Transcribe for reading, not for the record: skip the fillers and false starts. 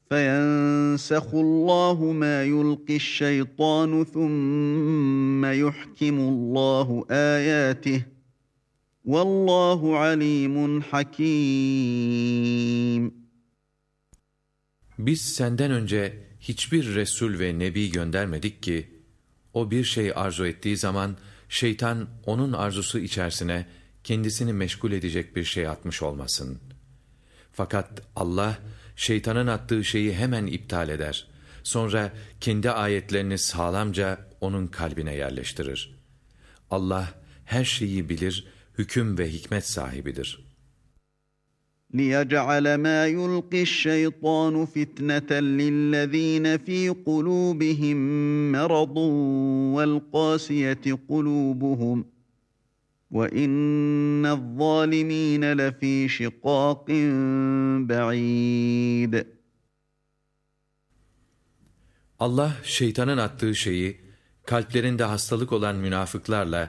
فَيَنْسَخُ اللّٰهُ مَا يُلْقِي الشَّيْطَانُ ثُمَّ يُحْكِمُ اللّٰهُ آيَاتِهِ وَاللّٰهُ عَلِيمٌ حَكِيمٌ. Biz senden önce hiçbir Resul ve Nebi göndermedik ki, o bir şey arzu ettiği zaman, şeytan onun arzusu içerisine kendisini meşgul edecek bir şey atmış olmasın. Fakat Allah, şeytanın attığı şeyi hemen iptal eder. Sonra kendi ayetlerini sağlamca onun kalbine yerleştirir. Allah her şeyi bilir, hüküm ve hikmet sahibidir. لِيَجْعَلَ مَا يُلْقِي الشَّيْطَانُ فِتْنَةً لِلَّذ۪ينَ ف۪ي قُلُوبِهِمْ مَرَضٌ وَالْقَاسِيَةِ قُلُوبُهُمْ وَاِنَّ الظَّالِم۪ينَ لَف۪ي شِقَاقٍ بَع۪يدٍ. Allah şeytanın attığı şeyi, kalplerinde hastalık olan münafıklarla